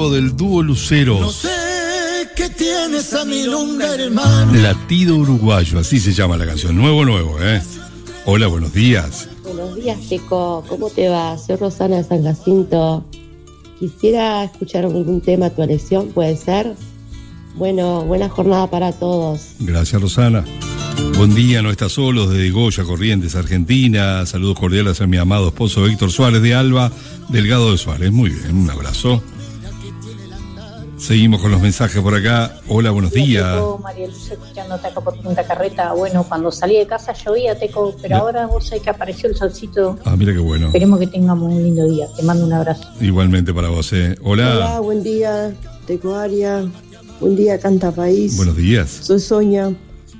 nuevo del dúo Lucero. No sé qué tienes a mi lunga, hermano. Latido Uruguayo, así se llama la canción. Nuevo, ¿eh? Hola, buenos días. Buenos días, Teco. ¿Cómo te va? Soy Rosana de San Jacinto. Quisiera escuchar algún tema a tu elección, ¿puede ser? Bueno, buena jornada para todos. Gracias, Rosana. Buen día, no estás solo, desde Goya, Corrientes, Argentina. Saludos cordiales a mi amado esposo Héctor Suárez de Alba, Delgado de Suárez. Muy bien, un abrazo. Seguimos con los mensajes por acá. Hola, buenos días. Teco, María Luz, escuchándote acá por Punta Carreta. Bueno, cuando salí de casa llovía, Teco, pero ahora vos sabés que apareció el solcito. Ah, mira qué bueno. Esperemos que tengamos un lindo día. Te mando un abrazo. Igualmente para vos, Hola. Hola, buen día, Teco Aria. Buen día, Canta País. Buenos días. Soy Sonia.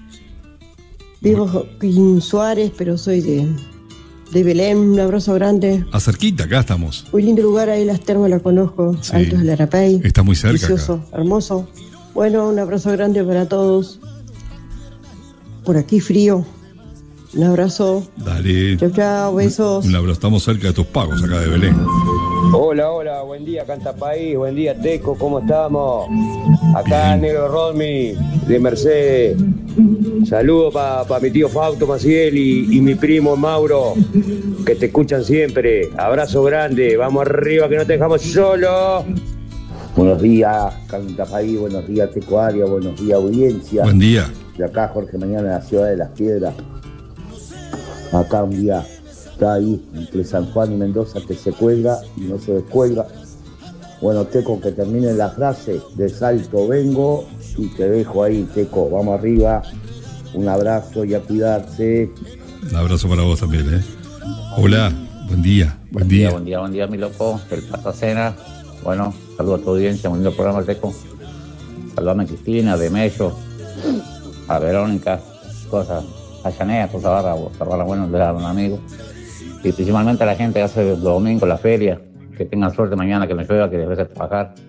Vivo en Suárez, pero soy de Belén. Un abrazo grande. Cerquita, acá estamos. Muy lindo lugar, ahí las termas la conozco. Sí. Altos del Arapey. Está muy cerca. Precioso, acá. hermoso. Bueno, un abrazo grande para todos. Por aquí frío. Un abrazo. Dale. Chau, chau, besos. Un abrazo. Estamos cerca de tus pagos acá de Belén. Hola, buen día Canta País, buen día Teco, ¿cómo estamos? Acá Bien. Negro Rodmi de Mercedes. Saludos para mi tío Fausto Maciel y mi primo Mauro, que te escuchan siempre. Abrazo grande, vamos arriba que no te dejamos solo. Buenos días, Canta País, buenos días Teco Aria, buenos días audiencia. Buen día. De acá Jorge Mañana de la ciudad de Las Piedras. Acá un día está ahí entre San Juan y Mendoza que se cuelga y no se descuelga. Bueno, Teco, que termine la frase, de Salto vengo y te dejo ahí, Teco, vamos arriba, un abrazo y a cuidarse. Un abrazo para vos también, Hola, buen día. Buen día, mi loco, el Pato Cena. Bueno, saludo a tu audiencia, un lindo programa, Teco. Saludame a Cristina, de Mello, a Verónica, cosas, a Yanea, cosas barra, bueno, de un amigo. Y principalmente a la gente que hace los domingos la feria, que tengan suerte mañana, que no llueva, que debe trabajar.